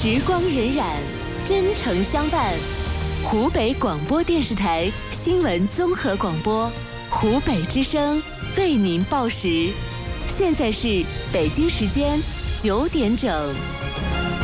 时光荏苒，真诚相伴。湖北广播电视台新闻综合广播，湖北之声为您报时。现在是北京时间9点整。